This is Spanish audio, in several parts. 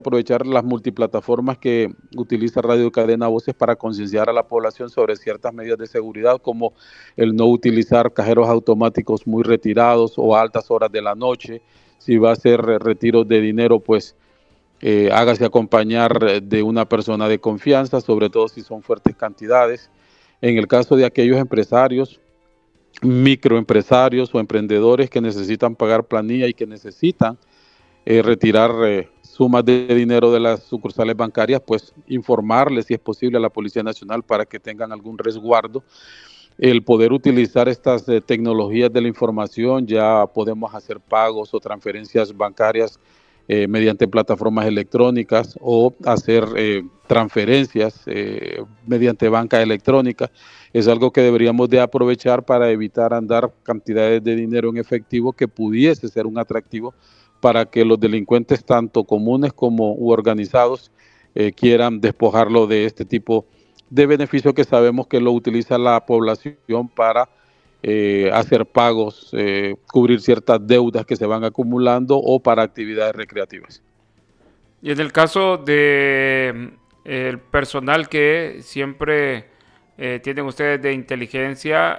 aprovechar las multiplataformas que utiliza Radio Cadena Voces para concienciar a la población sobre ciertas medidas de seguridad, como el no utilizar cajeros automáticos muy retirados o a altas horas de la noche. Si va a hacer retiros de dinero, pues hágase acompañar de una persona de confianza, sobre todo si son fuertes cantidades. En el caso de aquellos empresarios, microempresarios o emprendedores que necesitan pagar planilla y que necesitan retirar sumas de dinero de las sucursales bancarias, pues informarles si es posible a la Policía Nacional para que tengan algún resguardo. El poder utilizar estas tecnologías de la información, ya podemos hacer pagos o transferencias bancarias mediante plataformas electrónicas o hacer transferencias mediante banca electrónica. Es algo que deberíamos de aprovechar para evitar andar cantidades de dinero en efectivo que pudiese ser un atractivo para que los delincuentes, tanto comunes como organizados, quieran despojarlo de este tipo de beneficio que sabemos que lo utiliza la población para hacer pagos, cubrir ciertas deudas que se van acumulando o para actividades recreativas. Y en el caso de el personal que siempre tienen ustedes de inteligencia,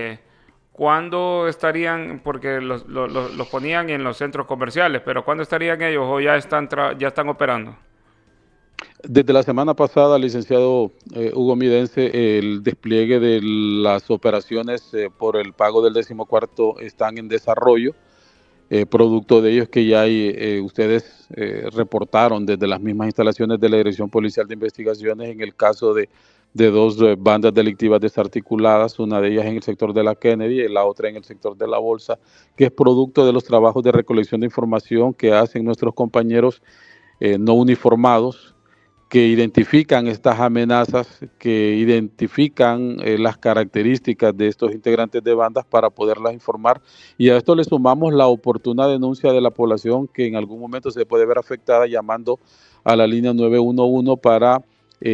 ¿cuándo estarían? Porque los ponían en los centros comerciales, pero ¿cuándo estarían ellos o ya están operando? Desde la semana pasada, licenciado Hugo Midense, el despliegue de las operaciones por el pago del 14º están en desarrollo. Producto de ellos que ya hay, ustedes reportaron desde las mismas instalaciones de la Dirección Policial de Investigaciones en el caso de dos bandas delictivas desarticuladas, una de ellas en el sector de la Kennedy y la otra en el sector de la Bolsa, que es producto de los trabajos de recolección de información que hacen nuestros compañeros no uniformados, que identifican estas amenazas, que identifican las características de estos integrantes de bandas para poderlas informar. Y a esto le sumamos la oportuna denuncia de la población que en algún momento se puede ver afectada llamando a la línea 911 para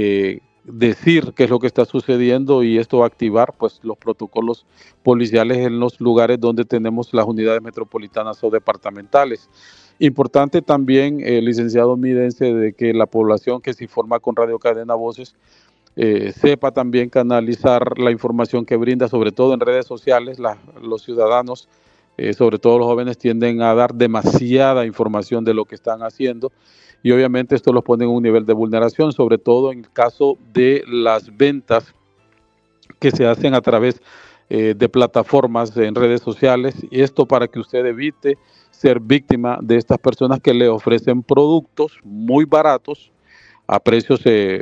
decir qué es lo que está sucediendo y esto activar pues los protocolos policiales en los lugares donde tenemos las unidades metropolitanas o departamentales. Importante también, licenciado Midense, de que la población que se informa con Radio Cadena Voces sepa también canalizar la información que brinda, sobre todo en redes sociales. Los ciudadanos, sobre todo los jóvenes, tienden a dar demasiada información de lo que están haciendo y obviamente esto los pone en un nivel de vulneración, sobre todo en el caso de las ventas que se hacen a través de plataformas en redes sociales, y esto para que usted evite ser víctima de estas personas que le ofrecen productos muy baratos a precios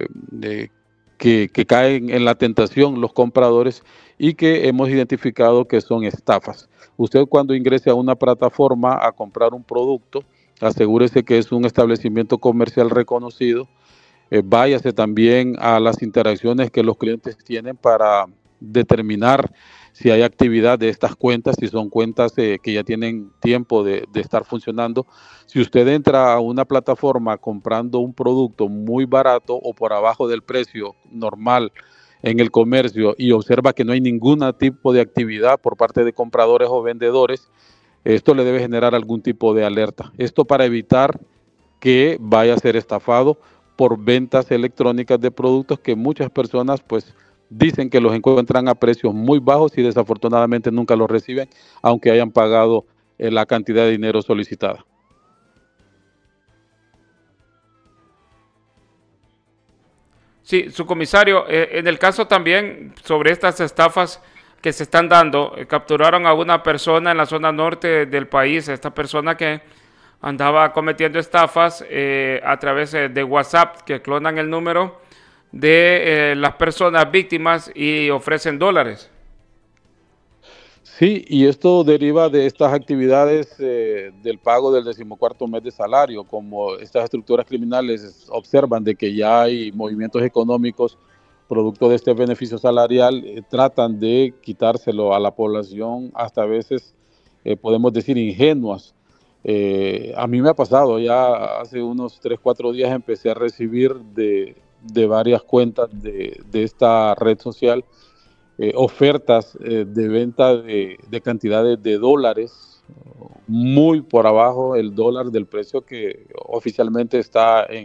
que caen en la tentación los compradores y que hemos identificado que son estafas. Usted cuando ingrese a una plataforma a comprar un producto, asegúrese que es un establecimiento comercial reconocido, váyase también a las interacciones que los clientes tienen para determinar si hay actividad de estas cuentas, si son cuentas que ya tienen tiempo de estar funcionando. Si usted entra a una plataforma comprando un producto muy barato o por abajo del precio normal en el comercio y observa que no hay ningún tipo de actividad por parte de compradores o vendedores, esto le debe generar algún tipo de alerta. Esto para evitar que vaya a ser estafado por ventas electrónicas de productos que muchas personas pues dicen que los encuentran a precios muy bajos y desafortunadamente nunca los reciben, aunque hayan pagado la cantidad de dinero solicitada. Sí, su comisario, en el caso también sobre estas estafas que se están dando, capturaron a una persona en la zona norte del país, esta persona que andaba cometiendo estafas a través de WhatsApp, que clonan el número de las personas víctimas y ofrecen dólares. Sí, y esto deriva de estas actividades del pago del 14º mes de salario, como estas estructuras criminales observan de que ya hay movimientos económicos producto de este beneficio salarial, tratan de quitárselo a la población, hasta a veces podemos decir ingenuas. A mí me ha pasado, ya hace unos 3, 4 días empecé a recibir de varias cuentas de esta red social ofertas de venta de cantidades de dólares muy por abajo el dólar del precio que oficialmente está